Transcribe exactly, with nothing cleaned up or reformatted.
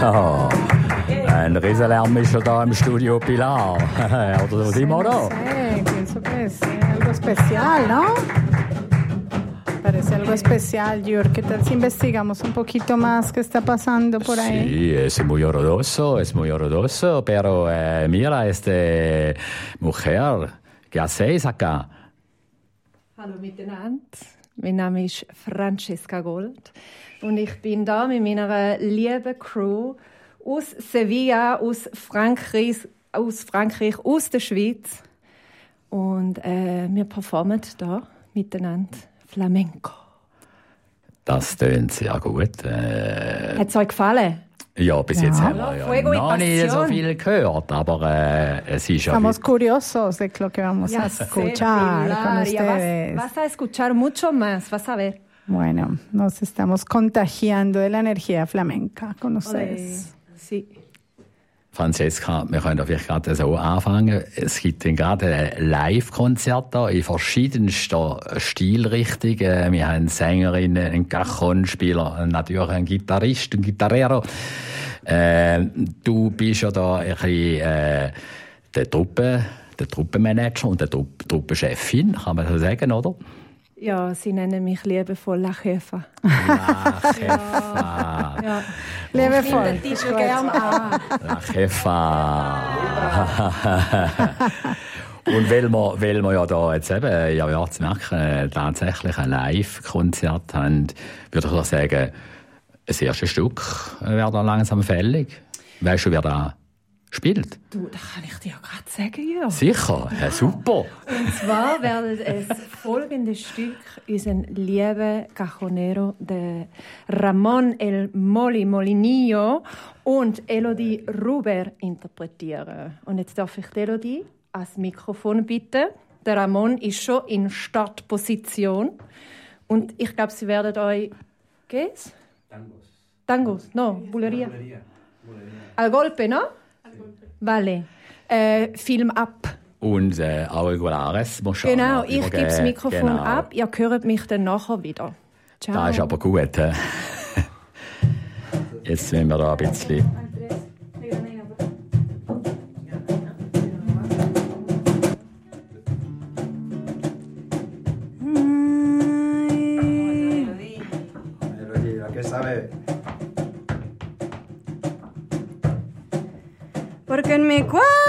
Oh, ein Riesenlärm ist schon da im Studio Pilar. Oder sind wir da? Sí, pienso que es algo especial, ¿no? Parece algo especial, Jür. ¿Qué tal si investigamos un poquito más qué está pasando por ahí? Sí, es muy orgulloso, es muy orgulloso, pero eh, mira, este mujer, ¿qué hacéis acá? Hallo miteinander, mein Name ist Francesca Gold und ich bin da mit meiner lieben Crew aus Sevilla, aus Frankreich, aus, Frankreich, aus der Schweiz und äh, wir performen da miteinander Flamenco. Das tönt sehr gut. Äh, Hat es euch gefallen? Ja, bis jetzt Ja. haben wir ja Fuego y noch nicht so Pasión. viel gehört, aber äh, es ist ja... Estamos curiosos de lo que vamos a Ya sé, escuchar con Pilar, ya ustedes. vas, vas a escuchar mucho más, vas a ver. Bueno, nos estamos contagiando de la energía flamenca con ustedes. Sí. Francesca, wir können da vielleicht gerade so anfangen. Es gibt dann gerade ein Live-Konzert da in verschiedensten Stilrichtungen. Wir haben Sängerinnen, einen Cajon-Spieler, natürlich einen Gitarrist, einen Gitarrero. Äh, du bist ja da ein bisschen äh, der Truppe, der Truppenmanager und der Trupp- Truppenchefin, kann man so sagen, oder? Ja, sie nennen mich liebevoll La Jefa. La Jefa. Ja. Liebevoll. Ich nehme den Titel gerne an. La Jefa. Und weil wir, weil wir ja da jetzt eben, ja, ja, zu merken, äh, tatsächlich ein Live-Konzert haben, würde ich doch sagen, das erste Stück wäre da langsam fällig. Weißt du, wer da spielt? Du, das kann ich dir ja gerade sagen, ja. Sicher, ja, super. Und zwar wird es folgendes Stück unseren lieben Cajonero, der Ramón El Moli Molinillo und Elodie Ruber interpretieren. Und jetzt darf ich Elodie ans Mikrofon bitten. Der Ramón ist schon in Startposition. Und ich glaube, sie werden euch... Geht's? Tangos. Tangos, no, Bulería. Bulería. Al golpe, no? Vale. Äh, Film ab. Und äh, Auriculares muss schon Genau, noch ich übergeben. gebe das Mikrofon Genau. ab. Ihr hört mich dann nachher wieder. Ciao. Das ist aber gut. He? Jetzt müssen wir da ein bisschen... Melodía, ¿qué sabe? Porque en mi cuarto